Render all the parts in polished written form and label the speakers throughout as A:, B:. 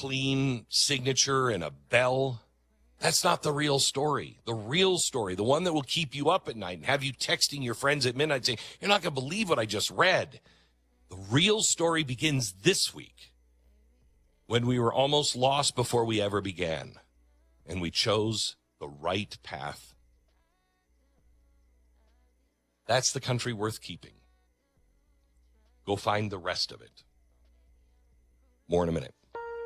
A: clean signature and a bell. That's not the real story. The real story, the one that will keep you up at night and have you texting your friends at midnight saying, you're not going to believe what I just read. The real story begins this week when we were almost lost before we ever began, and we chose the right path. That's the country worth keeping. Go find the rest of it. More in a minute.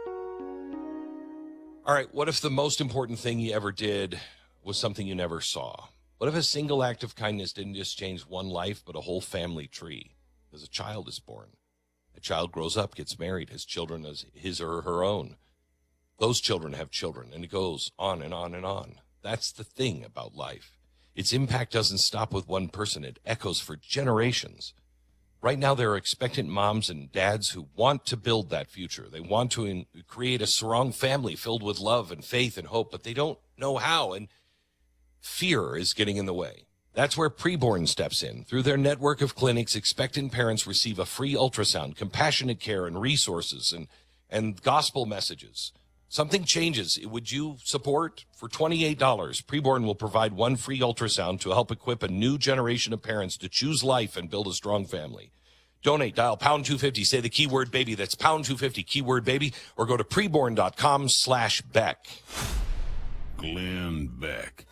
A: All right, what if the most important thing you ever did was something you never saw? What if a single act of kindness didn't just change one life, but a whole family tree? As a child is born. A child grows up, gets married, has children as his or her own. Those children have children, and it goes on and on and on. That's the thing about life. Its impact doesn't stop with one person. It echoes for generations. Right now, there are expectant moms and dads who want to build that future. They want to create a strong family filled with love and faith and hope, but they don't know how, and fear is getting in the way. That's where Preborn steps in. Through their network of clinics, expectant parents receive a free ultrasound, compassionate care, and resources, and gospel messages. Something changes. Would you support? For $28, Preborn will provide one free ultrasound to help equip a new generation of parents to choose life and build a strong family. Donate, dial pound 250, say the keyword baby. That's pound 250, keyword baby, or go to preborn.com/Beck.
B: Glenn Beck.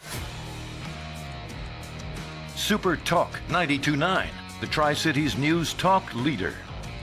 C: Super Talk 92.9, the Tri-Cities News Talk leader.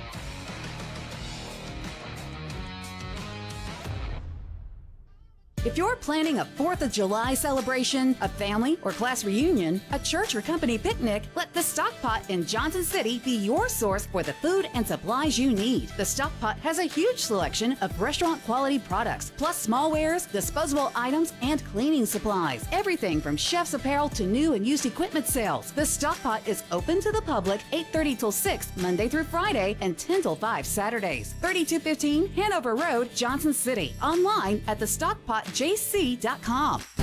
D: If you're planning a 4th of July celebration, a family or class reunion, a church or company picnic, let the Stock Pot in Johnson City be your source for the food and supplies you need. The Stock Pot has a huge selection of restaurant quality products, plus smallwares, disposable items, and cleaning supplies. Everything from chef's apparel to new and used equipment sales. The Stock Pot is open to the public 8:30 till 6 Monday through Friday and 10 till 5 Saturdays. 3215 Hanover Road, Johnson City. Online at thestockpotjc.com.